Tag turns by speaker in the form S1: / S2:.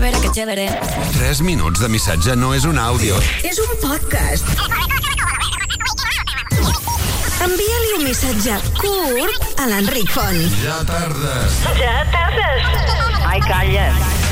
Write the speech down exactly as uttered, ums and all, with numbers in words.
S1: chévere, que chévere.
S2: tres minuts de missatge no és un àudio.
S3: És un podcast. Envia-li un missatge curt a l'Enric Font.
S2: Ja tardes.
S4: Ja tardes. Ai, calla.